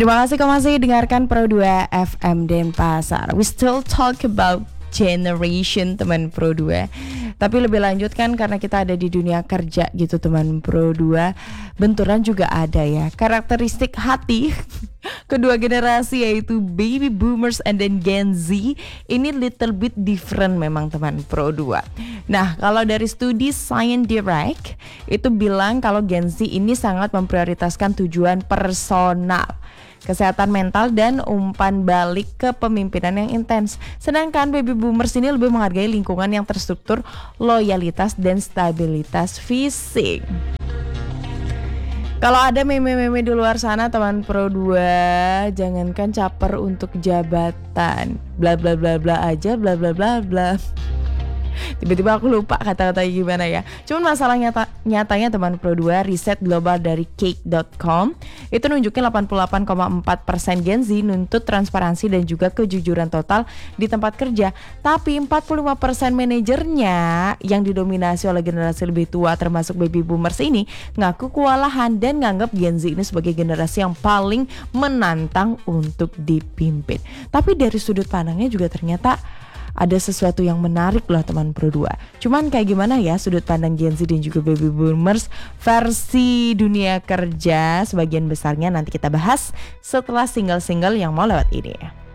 Terima kasih kau masih dengarkan Pro 2 FM Denpasar. We still talk about generation teman Pro 2. Tapi lebih lanjut kan karena kita ada di dunia kerja gitu teman Pro 2. Benturan juga ada ya. Karakteristik hati kedua generasi yaitu baby boomers and then Gen Z ini little bit different memang teman Pro 2. Nah, kalau dari studi Science Direct itu bilang kalau Gen Z ini sangat memprioritaskan tujuan personal, kesehatan mental dan umpan balik ke pemimpinan yang intens. Sedangkan baby boomers ini lebih menghargai lingkungan yang terstruktur, loyalitas dan stabilitas fisik. Kalau ada meme-meme di luar sana teman Pro 2, jangankan caper untuk jabatan, bla bla bla bla aja, bla bla bla bla. Tiba-tiba aku lupa kata-katanya gimana ya. Cuman masalah nyatanya teman Pro 2, riset global dari Cake.com itu nunjukin 88,4% Gen Z nuntut transparansi dan juga kejujuran total di tempat kerja. Tapi 45% manajernya yang didominasi oleh generasi lebih tua termasuk baby boomers ini ngaku kewalahan dan nganggap Gen Z ini sebagai generasi yang paling menantang untuk dipimpin. Tapi dari sudut pandangnya juga ternyata ada sesuatu yang menarik loh teman Pro 2. Cuman kayak gimana ya sudut pandang Gen Z dan juga baby boomers versi dunia kerja sebagian besarnya nanti kita bahas setelah single-single yang mau lewat ini.